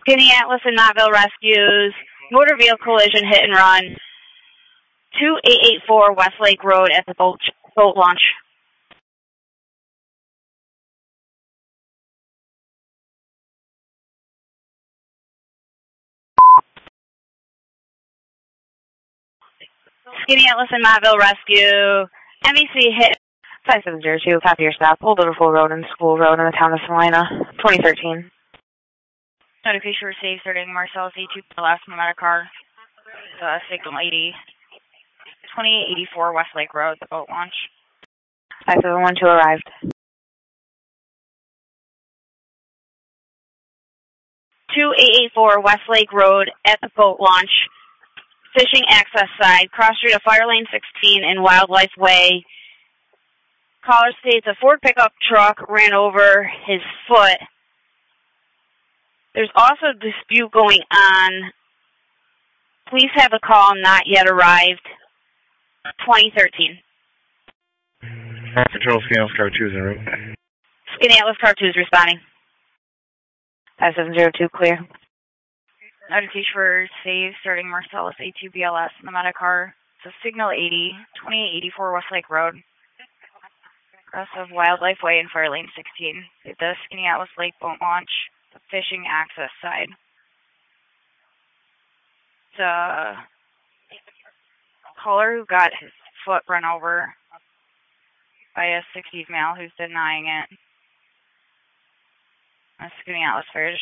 Skinny Atlas and Knottville rescues motor vehicle collision hit and run 2884 Westlake Road at the boat launch. Skinny Atlas and Knottville rescue MEC hit 5702, copy your stop, Old Liverpool Road and School Road in the town of Salina, 2013. Notification received starting Marcellus A2 last Medicar, signal 80, 2884 Westlake Road, the boat launch. 5712 arrived. 2884 Westlake Road at the boat launch, fishing access side, cross street of Fire Lane 16 and Wildlife Way. Caller states a Ford pickup truck ran over his foot. There's also a dispute going on. Please have a call not yet arrived. 2013. Control Skinny Atlas Car 2 is en route. Skinny Atlas Car 2 is responding. 5702 clear. Notification for save starting Marcellus A2 BLS in the Medicar. So signal 80, 2884 Westlake Road. Cross of Wildlife Way and Fire Lane 16. The Skinny Atlas Lake boat launch. The fishing access side. The caller who got his foot run over by a 60s male who's denying it. Skinny Atlas Fire